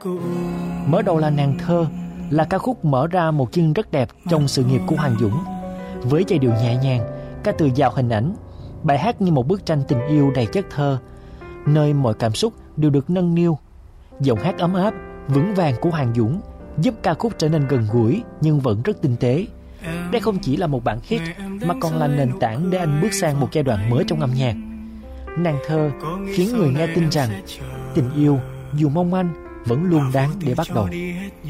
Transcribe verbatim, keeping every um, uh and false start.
Mở đầu là Nàng Thơ, là ca khúc mở ra một chương rất đẹp trong sự nghiệp của Hoàng Dũng. Với giai điệu nhẹ nhàng, ca từ giàu hình ảnh, bài hát như một bức tranh tình yêu đầy chất thơ, nơi mọi cảm xúc đều được nâng niu. Giọng hát ấm áp, vững vàng của Hoàng Dũng giúp ca khúc trở nên gần gũi nhưng vẫn rất tinh tế. Đây không chỉ là một bản hit mà còn là nền tảng để anh bước sang một giai đoạn mới trong âm nhạc. Nàng Thơ khiến người nghe tin rằng tình yêu dù mong manh vẫn luôn đáng để bắt đầu.